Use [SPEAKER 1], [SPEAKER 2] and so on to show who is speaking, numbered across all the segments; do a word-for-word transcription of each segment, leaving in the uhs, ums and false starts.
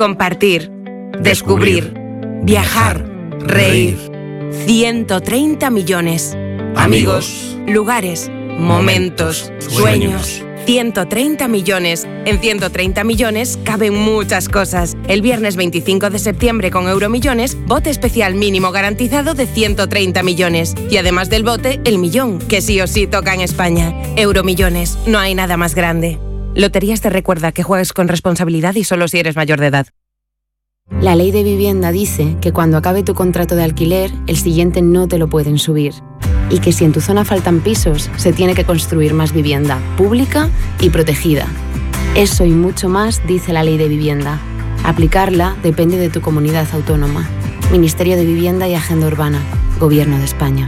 [SPEAKER 1] compartir, descubrir, viajar, reír. ciento treinta millones. Amigos, lugares, momentos, sueños. ciento treinta millones. En ciento treinta millones caben muchas cosas. El viernes veinticinco de septiembre con Euromillones, bote especial mínimo garantizado de ciento treinta millones. Y además del bote, el millón, que sí o sí toca en España. Euromillones, no hay nada más grande. Loterías te recuerda que juegues con responsabilidad y solo si eres mayor de edad.
[SPEAKER 2] La ley de vivienda dice que cuando acabe tu contrato de alquiler, el siguiente no te lo pueden subir. Y que si en tu zona faltan pisos, se tiene que construir más vivienda, pública y protegida. Eso y mucho más dice la ley de vivienda. Aplicarla depende de tu comunidad autónoma. Ministerio de Vivienda y Agenda Urbana. Gobierno de España.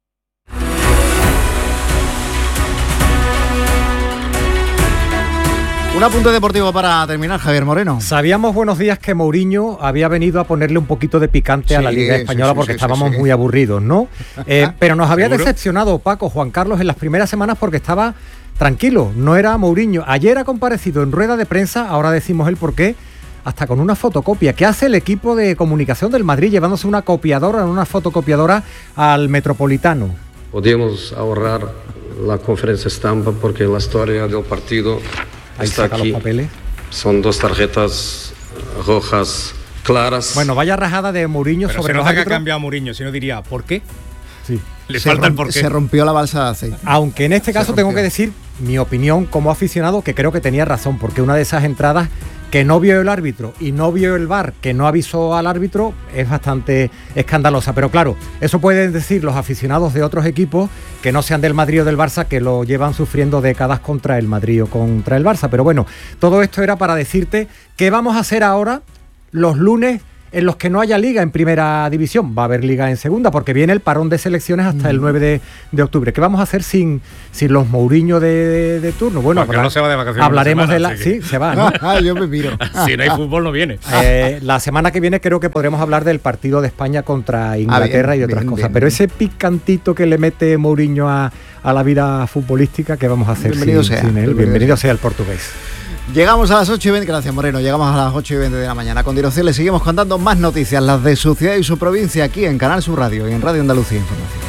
[SPEAKER 3] Un apunte deportivo para terminar, Javier Moreno.
[SPEAKER 4] Sabíamos, buenos días, que Mourinho había venido a ponerle un poquito de picante sí, a la Liga Española sí, sí, porque sí, estábamos sí, sí. muy aburridos, ¿no? Eh, pero nos había ¿Seguro? decepcionado, Paco, Juan Carlos, en las primeras semanas porque estaba tranquilo, no era Mourinho. Ayer ha comparecido en rueda de prensa, ahora decimos el porqué, hasta con una fotocopia. ¿Qué hace el equipo de comunicación del Madrid llevándose una copiadora, una fotocopiadora al Metropolitano?
[SPEAKER 5] Podíamos ahorrar la conferencia estampa porque la historia del partido...
[SPEAKER 4] Ahí
[SPEAKER 5] está
[SPEAKER 4] saca
[SPEAKER 5] aquí.
[SPEAKER 4] Los papeles.
[SPEAKER 5] Son dos tarjetas rojas claras.
[SPEAKER 4] Bueno, vaya rajada de Mourinho
[SPEAKER 6] Pero
[SPEAKER 4] sobre
[SPEAKER 6] se
[SPEAKER 4] los
[SPEAKER 6] nota que
[SPEAKER 4] árbitros.
[SPEAKER 6] ha cambiado a Mourinho, si no diría, ¿por qué?
[SPEAKER 4] Sí.
[SPEAKER 6] Le
[SPEAKER 3] se
[SPEAKER 6] falta
[SPEAKER 3] romp,
[SPEAKER 6] el porqué.
[SPEAKER 3] Se rompió la balsa de aceite.
[SPEAKER 4] Aunque en este
[SPEAKER 3] se
[SPEAKER 4] caso
[SPEAKER 3] rompió.
[SPEAKER 4] tengo que decir mi opinión como aficionado, que creo que tenía razón, porque una de esas entradas que no vio el árbitro y no vio el V A R, que no avisó al árbitro, es bastante escandalosa. Pero claro, eso pueden decir los aficionados de otros equipos que no sean del Madrid o del Barça, que lo llevan sufriendo décadas contra el Madrid o contra el Barça. Pero bueno, todo esto era para decirte qué vamos a hacer ahora los lunes en los que no haya liga en primera división. Va a haber liga en segunda porque viene el parón de selecciones hasta mm. el nueve de, de octubre. ¿Qué vamos a hacer sin, sin los Mourinho de, de, de turno? Bueno,
[SPEAKER 6] porque hablar, no se va de vacaciones
[SPEAKER 4] hablaremos
[SPEAKER 6] semana,
[SPEAKER 4] de la... Sí, se va, ¿no?
[SPEAKER 3] Ah, yo me miro.
[SPEAKER 6] Si no hay fútbol no viene.
[SPEAKER 4] Eh, la semana que viene creo que podremos hablar del partido de España contra Inglaterra ah, bien, y otras bien, cosas. Bien, Pero bien. ese picantito que le mete Mourinho a, a la vida futbolística, ¿qué vamos a hacer
[SPEAKER 3] bienvenido
[SPEAKER 4] sin,
[SPEAKER 3] sea,
[SPEAKER 4] sin él?
[SPEAKER 3] Bienvenido,
[SPEAKER 4] bienvenido sea el portugués.
[SPEAKER 3] Llegamos a las ocho y veinte, gracias Moreno, llegamos a las ocho y veinte de la mañana. A continuación le seguimos contando más noticias, las de su ciudad y su provincia, aquí en Canal Sur Radio y en Radio Andalucía Información.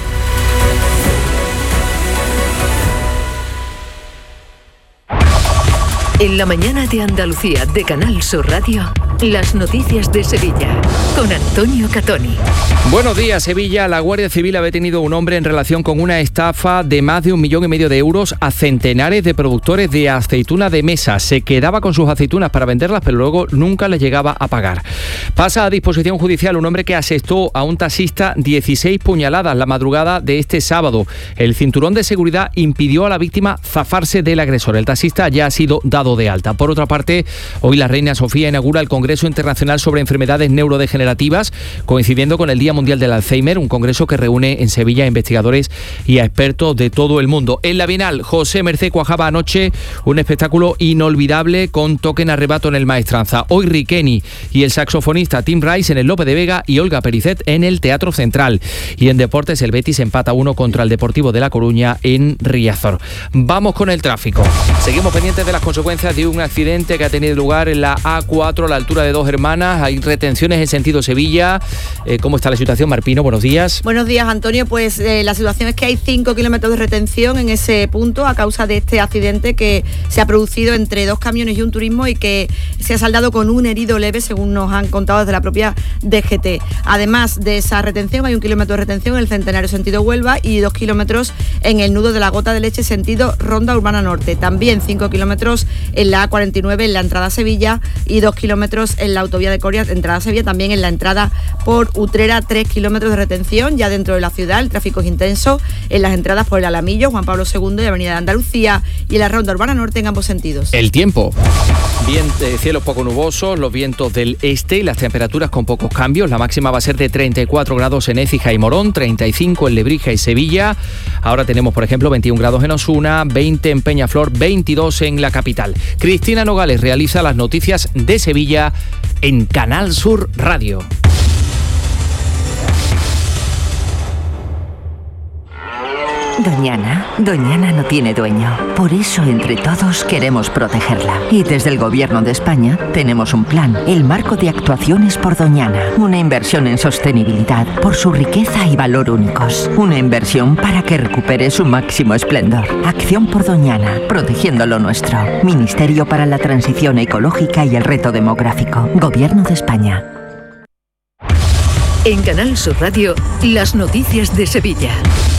[SPEAKER 7] En la mañana de Andalucía de Canal Sur Radio, las noticias de Sevilla, con Antonio Catoni.
[SPEAKER 8] Buenos días, Sevilla. La Guardia Civil ha detenido a un hombre en relación con una estafa de más de un millón y medio de euros a centenares de productores de aceituna de mesa. Se quedaba con sus aceitunas para venderlas, pero luego nunca les llegaba a pagar. Pasa a disposición judicial un hombre que asestó a un taxista dieciséis puñaladas la madrugada de este sábado. El cinturón de seguridad impidió a la víctima zafarse del agresor. El taxista ya ha sido dado de alta. Por otra parte, hoy la reina Sofía inaugura el Congreso Internacional sobre Enfermedades Neurodegenerativas, coincidiendo con el Día Mundial del Alzheimer, un congreso que reúne en Sevilla a investigadores y a expertos de todo el mundo. En la Bienal, José Mercé cuajaba anoche un espectáculo inolvidable con toque en arrebato en el Maestranza. Hoy Riqueni y el saxofonista Tim Rice en el Lope de Vega y Olga Pericet en el Teatro Central. Y en deportes, el Betis empata uno contra el Deportivo de La Coruña en Riazor. Vamos con el tráfico. Seguimos pendientes de las consecuencias de un accidente que ha tenido lugar en la A cuatro a la altura de Dos Hermanas. Hay retenciones en sentido Sevilla. Eh, ¿Cómo está la situación, Marpino? Buenos días.
[SPEAKER 9] Buenos días, Antonio. Pues eh, la situación es que hay cinco kilómetros de retención en ese punto a causa de este accidente que se ha producido entre dos camiones y un turismo y que se ha saldado con un herido leve, según nos han contado desde la propia D G T. Además de esa retención, hay un kilómetro de retención en el Centenario sentido Huelva y dos kilómetros en el nudo de la Gota de Leche sentido Ronda Urbana Norte. También cinco kilómetros en la A cuarenta y nueve en la entrada a Sevilla y dos kilómetros en la autovía de Coria, entrada a Sevilla, también en la entrada por Utrera, tres kilómetros de retención ya dentro de la ciudad. El tráfico es intenso en las entradas por el Alamillo, Juan Pablo segundo y Avenida de Andalucía y en la Ronda Urbana Norte en ambos sentidos.
[SPEAKER 8] El tiempo. Bien, eh, cielos poco nubosos, los vientos del este y las temperaturas con pocos cambios. La máxima va a ser de treinta y cuatro grados en Écija y Morón, treinta y cinco en Lebrija y Sevilla. Ahora tenemos, por ejemplo, veintiún grados en Osuna, veinte en Peñaflor, veintidós en la capital. Cristina Nogales realiza las noticias de Sevilla en Canal Sur Radio.
[SPEAKER 10] Doñana, Doñana no tiene dueño. Por eso entre todos queremos protegerla. Y desde el Gobierno de España tenemos un plan, el Marco de Actuaciones por Doñana. Una inversión en sostenibilidad por su riqueza y valor únicos. Una inversión para que recupere su máximo esplendor. Acción por Doñana, protegiendo lo nuestro. Ministerio para la Transición Ecológica y el Reto Demográfico. Gobierno de España.
[SPEAKER 7] En Canal Sur Radio, las noticias de Sevilla.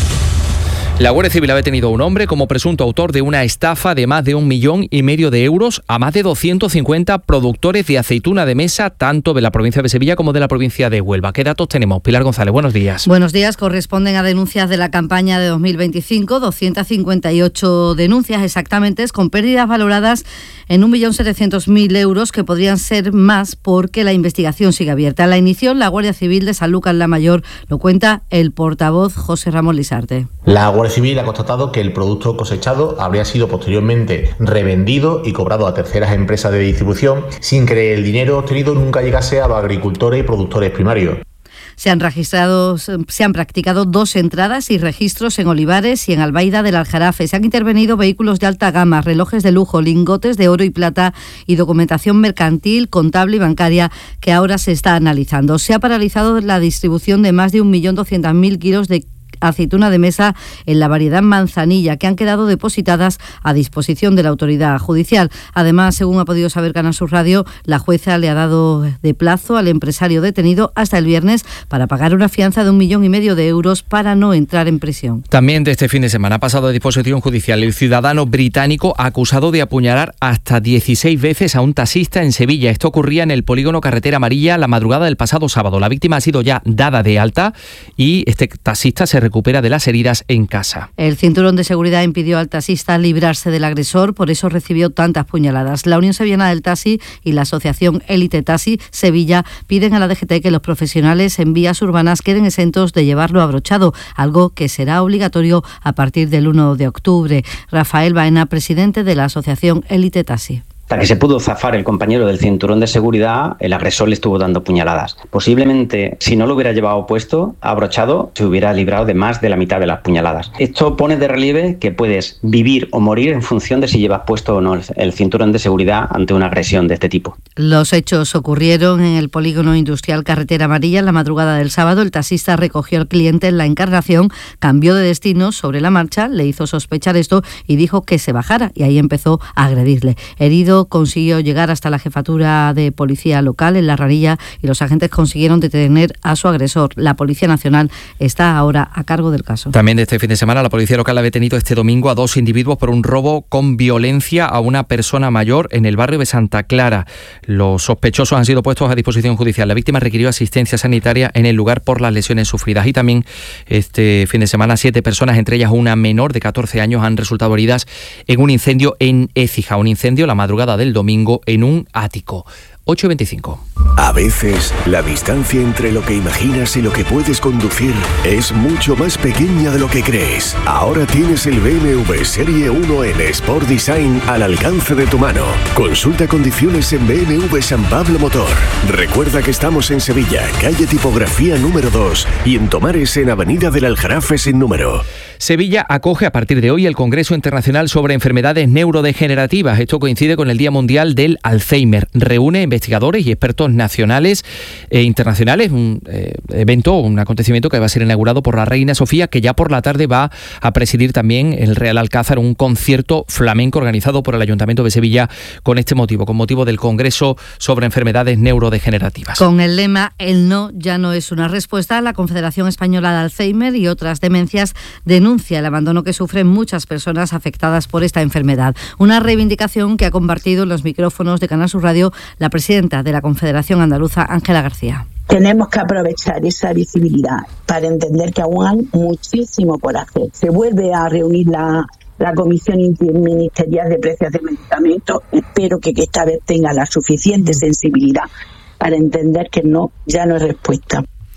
[SPEAKER 8] La Guardia Civil ha detenido a un hombre como presunto autor de una estafa de más de un millón y medio de euros a más de doscientos cincuenta productores de aceituna de mesa, tanto de la provincia de Sevilla como de la provincia de Huelva. ¿Qué datos tenemos? Pilar González, buenos días.
[SPEAKER 11] Buenos días. Corresponden a denuncias de la campaña de dos mil veinticinco, doscientas cincuenta y ocho denuncias exactamente, con pérdidas valoradas en un millón setecientos mil euros, que podrían ser más porque la investigación sigue abierta. La inició la Guardia Civil de Sanlúcar la Mayor, lo cuenta el portavoz José Ramón Lisarte.
[SPEAKER 12] La Guardia Civil ha constatado que el producto cosechado habría sido posteriormente revendido y cobrado a terceras empresas de distribución sin que el dinero obtenido nunca llegase a los agricultores y productores primarios.
[SPEAKER 11] Se han registrado, se han practicado dos entradas y registros en Olivares y en Albaida del Aljarafe. Se han intervenido vehículos de alta gama, relojes de lujo, lingotes de oro y plata y documentación mercantil, contable y bancaria que ahora se está analizando. Se ha paralizado la distribución de más de un millón doscientos mil kilos de aceituna de mesa en la variedad manzanilla, que han quedado depositadas a disposición de la autoridad judicial. Además, según ha podido saber Canal Sur Radio, la jueza le ha dado de plazo al empresario detenido hasta el viernes para pagar una fianza de un millón y medio de euros para no entrar en prisión.
[SPEAKER 8] También de este fin de semana ha pasado a disposición judicial el ciudadano británico acusado de apuñalar hasta dieciséis veces a un taxista en Sevilla. Esto ocurría en el polígono Carretera Amarilla la madrugada del pasado sábado. La víctima ha sido ya dada de alta y este taxista se recupera de las heridas en casa.
[SPEAKER 11] El cinturón de seguridad impidió al taxista librarse del agresor, por eso recibió tantas puñaladas. La Unión Sevillana del Taxi y la Asociación Élite Taxi Sevilla piden a la D G T que los profesionales en vías urbanas queden exentos de llevarlo abrochado, algo que será obligatorio a partir del uno de octubre. Rafael Baena, presidente de la Asociación Élite Taxi.
[SPEAKER 13] Hasta que se pudo zafar el compañero del cinturón de seguridad, el agresor le estuvo dando puñaladas. Posiblemente, si no lo hubiera llevado puesto, abrochado, se hubiera librado de más de la mitad de las puñaladas. Esto pone de relieve que puedes vivir o morir en función de si llevas puesto o no el, el cinturón de seguridad ante una agresión de este tipo.
[SPEAKER 11] Los hechos ocurrieron en el polígono industrial Carretera Amarilla en la madrugada del sábado. El taxista recogió al cliente en la Encarnación, cambió de destino sobre la marcha, le hizo sospechar esto y dijo que se bajara, y ahí empezó a agredirle. Herido, consiguió llegar hasta la jefatura de policía local en La Rarilla y los agentes consiguieron detener a su agresor. La Policía Nacional está ahora a cargo del caso.
[SPEAKER 8] También de este fin de semana la policía local ha detenido este domingo a dos individuos por un robo con violencia a una persona mayor en el barrio de Santa Clara. Los sospechosos han sido puestos a disposición judicial. La víctima requirió asistencia sanitaria en el lugar por las lesiones sufridas. Y también este fin de semana siete personas, entre ellas una menor de catorce años, han resultado heridas en un incendio en Écija. Un incendio la madrugada del domingo en un ático. ocho y veinticinco.
[SPEAKER 14] A veces, la distancia entre lo que imaginas y lo que puedes conducir es mucho más pequeña de lo que crees. Ahora tienes el B M W Serie uno N Sport Design al alcance de tu mano. Consulta condiciones en B M W San Pablo Motor. Recuerda que estamos en Sevilla, calle Tipografía número dos, y en Tomares, en Avenida del Aljarafe sin número.
[SPEAKER 8] Sevilla acoge a partir de hoy el Congreso Internacional sobre Enfermedades Neurodegenerativas. Esto coincide con el Día Mundial del Alzheimer. Reúne investigadores y expertos nacionales e internacionales. Un eh, evento, un acontecimiento que va a ser inaugurado por la Reina Sofía, que ya por la tarde va a presidir también el Real Alcázar un concierto flamenco organizado por el Ayuntamiento de Sevilla con este motivo, con motivo del Congreso sobre Enfermedades Neurodegenerativas.
[SPEAKER 11] Con el lema "El no ya no es una respuesta", la Confederación Española de Alzheimer y otras demencias denuncia el abandono que sufren muchas personas afectadas por esta enfermedad. Una reivindicación que ha compartido en los micrófonos de Canal Sur Radio la presidenta de la Confederación Andaluza, Ángela García.
[SPEAKER 15] Tenemos que aprovechar esa visibilidad para entender que aún hay muchísimo por hacer. Se vuelve a reunir la, la Comisión Interministerial de Precios de Medicamentos. Espero que, que esta vez tenga la suficiente sensibilidad para entender que no, ya no es respuesta.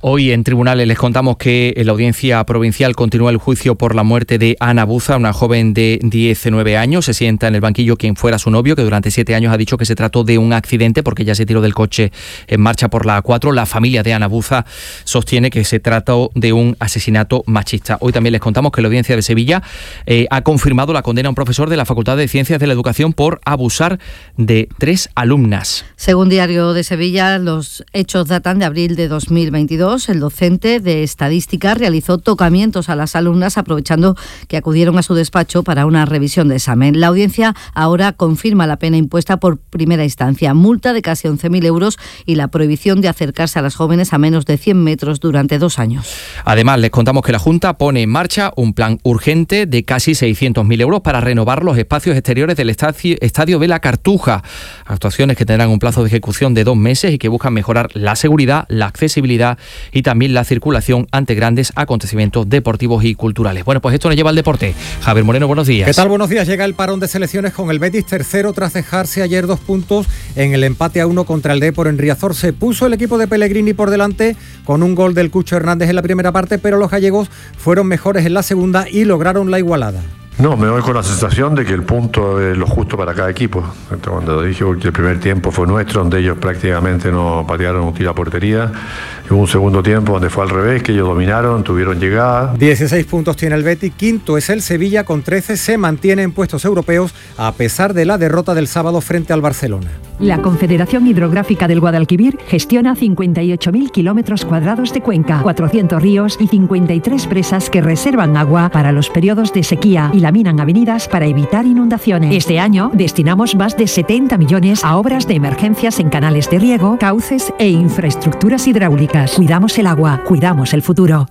[SPEAKER 8] Hoy en tribunales les contamos que en la audiencia provincial continúa el juicio por la muerte de Ana Buza, una joven de diecinueve años. Se sienta en el banquillo quien fuera su novio, que durante siete años ha dicho que se trató de un accidente porque ella se tiró del coche en marcha por la A cuatro. La familia de Ana Buza sostiene que se trató de un asesinato machista. Hoy también les contamos que la audiencia de Sevilla eh, ha confirmado la condena a un profesor de la Facultad de Ciencias de la Educación por abusar de tres alumnas.
[SPEAKER 11] Según Diario de Sevilla, los hechos datan de abril de dos mil veintidós. El docente de Estadística realizó tocamientos a las alumnas aprovechando que acudieron a su despacho para una revisión de examen. La audiencia ahora confirma la pena impuesta por primera instancia, multa de casi once mil euros y la prohibición de acercarse a las jóvenes a menos de cien metros durante dos años.
[SPEAKER 8] Además, les contamos que la Junta pone en marcha un plan urgente de casi seiscientos mil euros para renovar los espacios exteriores del estadio, estadio de la Cartuja. Actuaciones que tendrán un plazo de ejecución de dos meses y que buscan mejorar la seguridad, la accesibilidad y también la circulación ante grandes acontecimientos deportivos y culturales. Bueno, pues esto nos lleva al deporte. Javier Moreno, buenos días.
[SPEAKER 4] ¿Qué tal? Buenos días. Llega el parón de selecciones con el Betis tercero tras dejarse ayer dos puntos en el empate a uno contra el Depor en Riazor. Se puso el equipo de Pellegrini por delante con un gol del Cucho Hernández en la primera parte, pero los gallegos fueron mejores en la segunda y lograron la igualada.
[SPEAKER 16] No, me voy con la sensación de que el punto es lo justo para cada equipo. Cuando dije que el primer tiempo fue nuestro, donde ellos prácticamente no patearon un tiro a portería, y hubo un segundo tiempo donde fue al revés, que ellos dominaron, tuvieron llegada.
[SPEAKER 4] dieciséis puntos tiene el Betis, quinto es el Sevilla con trece, se mantiene en puestos europeos a pesar de la derrota del sábado frente al Barcelona.
[SPEAKER 17] La Confederación Hidrográfica del Guadalquivir gestiona cincuenta y ocho mil kilómetros cuadrados de cuenca, cuatrocientos ríos y cincuenta y tres presas que reservan agua para los periodos de sequía y laminan avenidas para evitar inundaciones. Este año destinamos más de setenta millones a obras de emergencias en canales de riego, cauces e infraestructuras hidráulicas. Cuidamos el agua, cuidamos el futuro.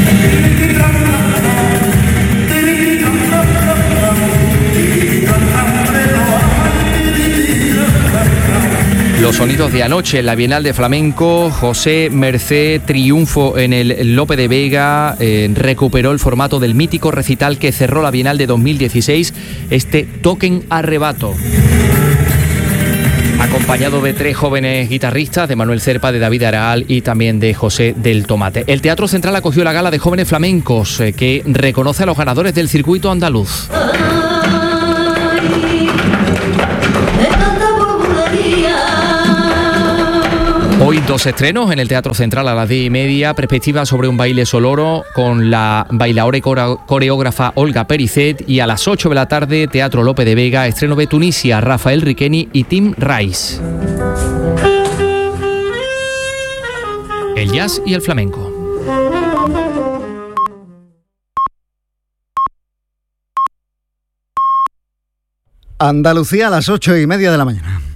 [SPEAKER 8] Los sonidos de anoche en la Bienal de Flamenco, José Mercé, triunfo en el Lope de Vega, eh, recuperó el formato del mítico recital que cerró la Bienal de dos mil dieciséis, este Toquen Arrebato. Acompañado de tres jóvenes guitarristas, de Manuel Cerpa, de David Araal y también de José del Tomate. El Teatro Central acogió la gala de jóvenes flamencos, eh, que reconoce a los ganadores del circuito andaluz. Hoy dos estrenos en el Teatro Central a las diez y media, perspectiva sobre un baile soloro con la bailaora y coreógrafa Olga Pericet, y a las ocho de la tarde Teatro Lope de Vega, estreno de Tunisia, Rafael Riqueni y Tim Rice. El jazz y el flamenco.
[SPEAKER 3] Andalucía a las ocho y media de la mañana.